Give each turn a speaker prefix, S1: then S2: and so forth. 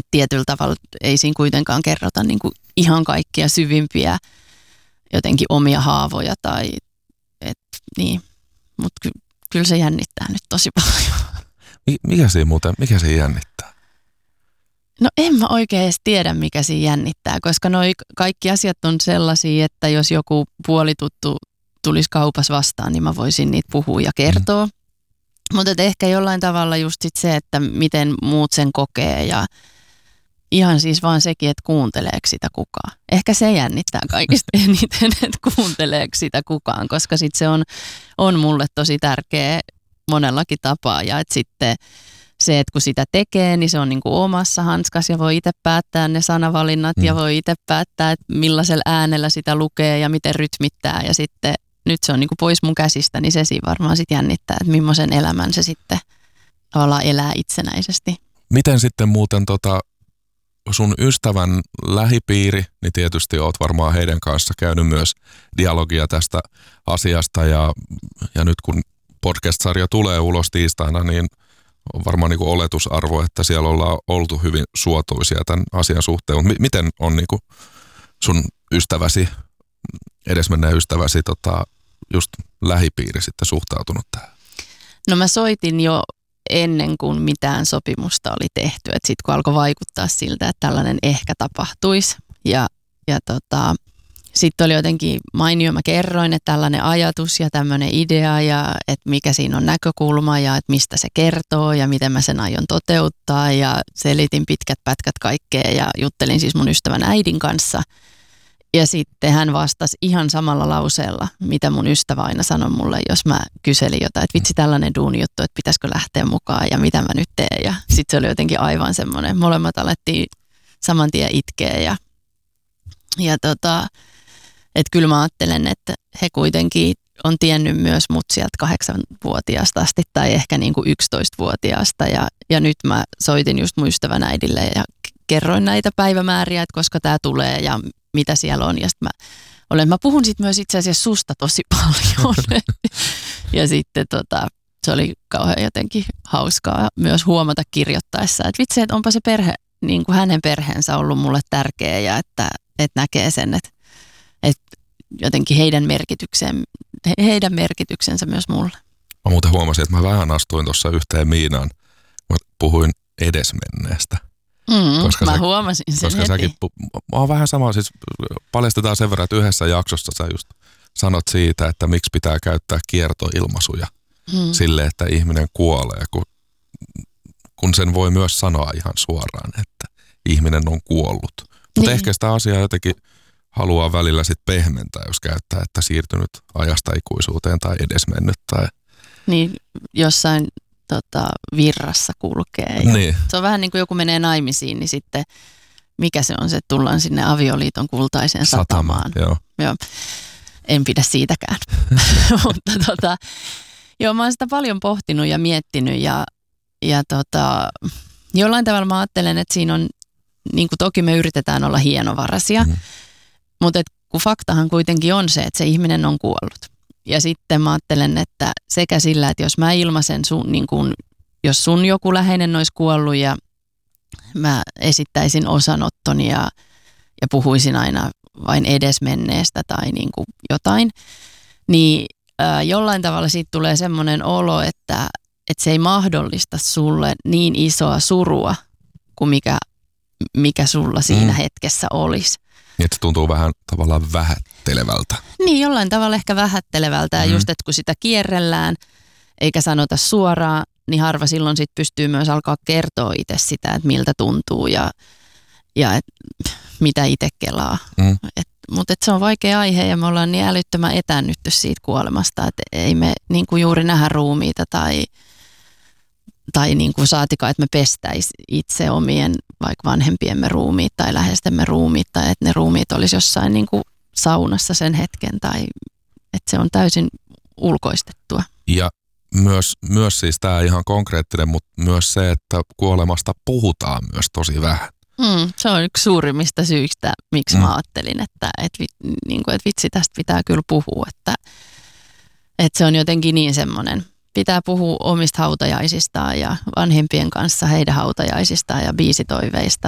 S1: Että tietyllä tavalla ei siinä kuitenkaan kerrota niin kuin ihan kaikkia syvimpiä jotenkin omia haavoja tai niin. Mutta kyllä se jännittää nyt tosi paljon.
S2: Mikä siinä jännittää?
S1: No en mä oikein edes tiedä, mikä siinä jännittää, koska noi kaikki asiat on sellaisia, että jos joku puolituttu tulisi kaupassa vastaan, niin mä voisin niitä puhua ja kertoa. Mutta ehkä jollain tavalla just sit se, että miten muut sen kokee ja ihan siis vaan sekin, että kuunteleeko sitä kukaan. Ehkä se jännittää kaikista eniten, että kuunteleeko sitä kukaan, koska sit se on mulle tosi tärkeä monellakin tapaa ja että sitten se, että kun sitä tekee, niin se on niin kuin omassa hanskassa ja voi itse päättää ne sanavalinnat ja voi itse päättää, että millaisella äänellä sitä lukee ja miten rytmittää. Ja sitten nyt se on niin kuin pois mun käsistä, niin se siinä varmaan sitten jännittää, että millaisen elämän se sitten tavallaan elää itsenäisesti.
S2: Miten sitten muuten sun ystävän lähipiiri, niin tietysti oot varmaan heidän kanssa käynyt myös dialogia tästä asiasta ja nyt kun podcast-sarja tulee ulos tiistaina, niin on varmaan niin kuin oletusarvo, että siellä ollaan oltu hyvin suotuisia tämän asian suhteen. Mutta miten on niin kuin sun ystäväsi, edesmenneen ystäväsi, just lähipiiri sitten suhtautunut tähän? No
S1: mä soitin jo ennen kuin mitään sopimusta oli tehty. Että sitten kun alkoi vaikuttaa siltä, että tällainen ehkä tapahtuisi ja sitten oli jotenkin mainio, mä kerroin, että tällainen ajatus ja tämmöinen idea ja että mikä siinä on näkökulma ja että mistä se kertoo ja miten mä sen aion toteuttaa ja selitin pitkät pätkät kaikkea ja juttelin siis mun ystävän äidin kanssa. Ja sitten hän vastasi ihan samalla lauseella, mitä mun ystävä aina sanoi mulle, jos mä kyselin jotain, että vitsi tällainen duunijuttu, että pitäisikö lähteä mukaan ja mitä mä nyt teen. Ja sitten se oli jotenkin aivan semmoinen, molemmat alettiin saman tien itkeä ja että kyllä mä ajattelen, että he kuitenkin on tiennyt myös mut sieltä 8-vuotiaasta asti tai ehkä niin kuin 11-vuotiaasta. Ja nyt mä soitin just mun ystävän äidille ja kerroin näitä päivämääriä, että koska tää tulee ja mitä siellä on. Ja sitten mä puhun sit myös itse asiassa susta tosi paljon. Ja sitten se oli kauhean jotenkin hauskaa myös huomata kirjoittaessa, että vitsi, että onpa se perhe, niin kuin hänen perheensä ollut mulle tärkeä ja että näkee sen, että jotenkin heidän merkityksensä myös mulle.
S2: Mä muuten huomasin, että mä vähän astuin tuossa yhteen Miinaan. Mä puhuin edesmenneestä.
S1: Mä huomasin sen
S2: koska
S1: heti.
S2: Mä oon vähän sama, siis paljastetaan sen verran, että yhdessä jaksossa sä just sanot siitä, että miksi pitää käyttää kiertoilmaisuja sille, että ihminen kuolee, kun sen voi myös sanoa ihan suoraan, että ihminen on kuollut. Mutta
S1: niin.
S2: Ehkä sitä asiaa jotenkin haluaa välillä sitten pehmentää, jos käyttää, että siirtynyt ajasta ikuisuuteen tai edesmennyt. Tai...
S1: Niin, jossain virrassa kulkee.
S2: Niin.
S1: Se on vähän niin kuin joku menee naimisiin, niin sitten mikä se on se, että tullaan sinne avioliiton kultaiseen satamaan. Joo. En pidä siitäkään. Mutta joo, mä oon sitä paljon pohtinut ja miettinyt ja jollain tavalla mä ajattelen, että siinä on, niin kuin toki me yritetään olla hienovaraisia, mutta kun faktahan kuitenkin on se, että se ihminen on kuollut. Ja sitten mä ajattelen, että sekä sillä, että jos mä ilmaisen niin kun, jos sun joku läheinen olisi kuollut ja mä esittäisin osanottoni ja puhuisin aina vain edesmenneestä tai niin kuin jotain, niin jollain tavalla siitä tulee semmoinen olo, että se ei mahdollista sulle niin isoa surua kuin mikä sulla siinä hetkessä olisi.
S2: Niin, että se tuntuu vähän tavallaan vähättelevältä.
S1: Niin, jollain tavalla ehkä vähättelevältä. Ja just, että kun sitä kierrellään eikä sanota suoraan, niin harva silloin sit pystyy myös alkaa kertoa itse sitä, että miltä tuntuu ja mitä itse kelaa. Mutta se on vaikea aihe ja me ollaan niin älyttömän etännytty siitä kuolemasta, että ei me niin kuin juuri nähdä ruumiita tai niin kuin saatikaan, että me pestäisi itse omien vaikka vanhempiemme ruumiit tai läheistemme ruumiit tai että ne ruumiit olisi jossain niin kuin saunassa sen hetken tai että se on täysin ulkoistettua.
S2: Ja myös siis tämä ihan konkreettinen, mutta myös se, että kuolemasta puhutaan myös tosi vähän.
S1: Se on yksi suurimmista syistä, miksi mä ajattelin, että vitsi tästä pitää kyllä puhua, että se on jotenkin niin semmoinen. Pitää puhua omista hautajaisistaan ja vanhempien kanssa heidän hautajaisistaan ja biisitoiveista